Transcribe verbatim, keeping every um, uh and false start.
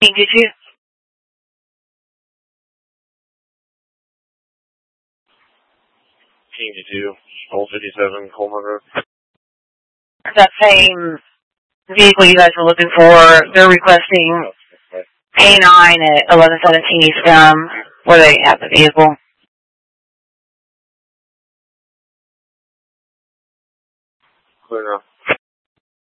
Did you? eighty-two, Old fifty-seven, Coleman Road. That same vehicle you guys were looking for, they're requesting A nine at eleven seventeen East Gum, where they have the vehicle. Clear now.